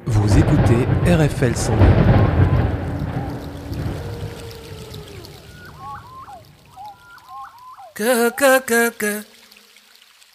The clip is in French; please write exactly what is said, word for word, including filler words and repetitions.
Vous écoutez R F L cent deux. Que, que, que, que.